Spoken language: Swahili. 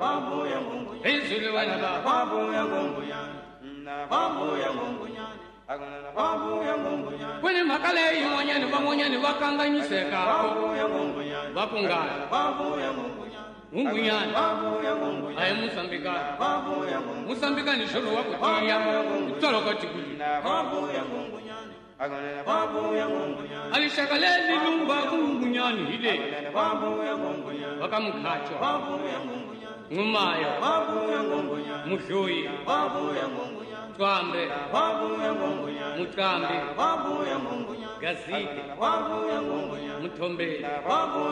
Ezulu wana ba Kwene makale yimonyani bamonyani bakanganyiseka bakungana Mungunyani aye Musambika ni shuru wakutiya Toloka tikuli Alishakaleli lumba kungunyani hile Wakamukachwa Ngumaya Mushuyi Twambe Mutambi Gazike Mutombe